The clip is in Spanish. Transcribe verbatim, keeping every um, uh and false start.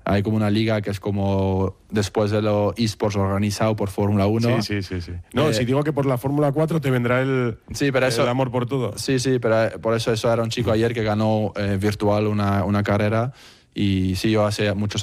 hay como una liga que es como después de los eSports organizado por Fórmula uno. Sí, sí, sí, sí. No, Eh, si digo que por la Fórmula cuatro te vendrá el, sí, pero eso, el amor por todo. Sí, sí, pero por eso eso era un chico ayer que ganó eh, virtual una, una carrera. Y sí, yo hace muchos